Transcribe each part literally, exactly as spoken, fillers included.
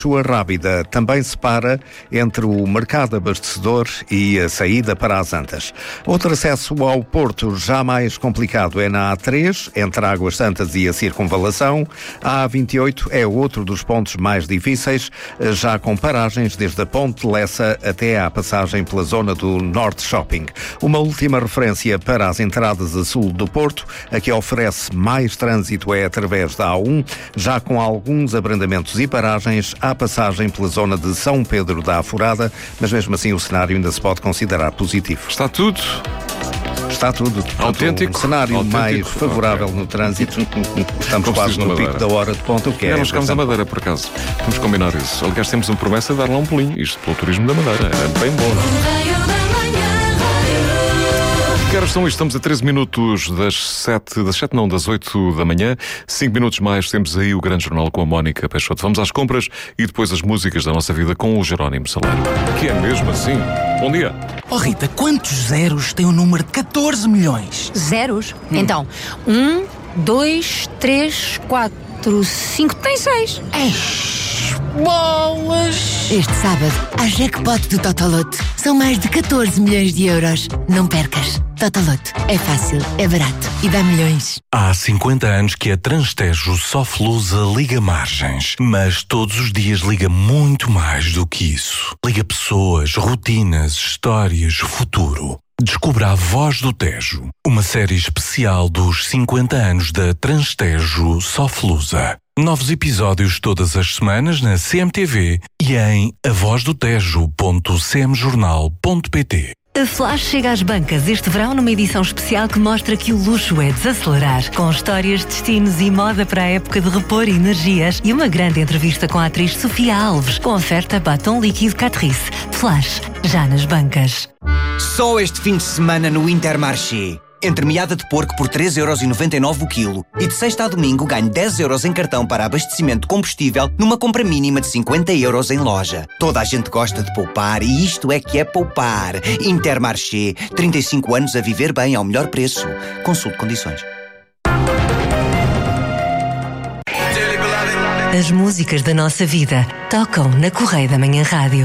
Sua Rábida também separa entre o mercado abastecedor e a saída para as Antas. Outro acesso ao Porto já mais complicado é na A três, entre Águas Santas e a Circunvalação. A A vinte e oito é outro dos pontos mais difíceis, já com paragens desde a Ponte Lessa até à passagem pela zona do Norte Shopping. Uma última referência para as entradas a sul do Porto, a que oferece mais trânsito é através da A um, já com alguns abrandamentos e paragens à passagem pela zona de São Pedro da Aforada, mas mesmo assim o cenário ainda se pode considerar positivo. Está tudo? Está tudo. Autêntico. Um cenário Autêntico. mais favorável Okay. no trânsito. Estamos Como quase se diz no na pico Madeira. da hora de ponta, o que é. Já não chegámos à Madeira, por acaso. Vamos combinar isso. Aliás, temos uma promessa de dar lá um pulinho. Isto pelo turismo da Madeira. É bem bom. Que horas são isto? Estamos a treze minutos das sete, das sete não, das oito da manhã. cinco minutos mais temos aí o Grande Jornal com a Mónica Peixoto. Vamos às compras e depois as músicas da nossa vida com o Jerónimo Saleiro. Que é mesmo assim. Bom dia. Oh Rita, quantos zeros tem o número de catorze milhões? Zeros? Hum. Então, um, dois, três, quatro, cinco, tem seis. Eish, bolas! Este sábado, há jackpot do Totoloto. São mais de catorze milhões de euros. Não percas. Totoloto. É fácil, é barato e dá milhões. Há cinquenta anos que a Transtejo Soflusa liga margens, mas todos os dias liga muito mais do que isso. Liga pessoas, rotinas, histórias, futuro. Descubra A Voz do Tejo, uma série especial dos cinquenta anos da Transtejo Soflusa. Novos episódios todas as semanas na C M T V e em a voz do tejo ponto c m jornal ponto p t. A Flash chega às bancas este verão numa edição especial que mostra que o luxo é desacelerar, com histórias, destinos e moda para a época de repor energias e uma grande entrevista com a atriz Sofia Alves, com oferta batom líquido Catrice. Flash, já nas bancas. Só este fim de semana no Intermarché. Entre meada de porco por três euros e noventa e nove o quilo e de sexta a domingo ganho dez euros em cartão para abastecimento de combustível numa compra mínima de cinquenta euros em loja. Toda a gente gosta de poupar e isto é que é poupar. Intermarché, trinta e cinco anos a viver bem ao melhor preço. Consulte condições. As músicas da nossa vida tocam na Correia da Manhã Rádio.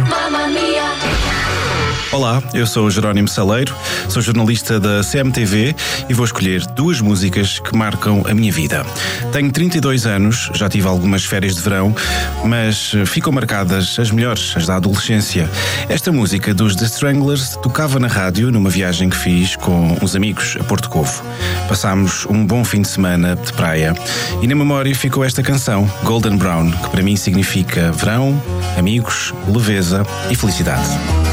Olá, eu sou o Jerónimo Saleiro, sou jornalista da C M T V e vou escolher duas músicas que marcam a minha vida. Tenho trinta e dois anos, já tive algumas férias de verão, mas ficam marcadas as melhores, as da adolescência. Esta música dos The Stranglers tocava na rádio numa viagem que fiz com uns amigos a Porto Covo. Passámos um bom fim de semana de praia e na memória ficou esta canção, Golden Brown, que para mim significa verão, amigos, leveza e felicidade.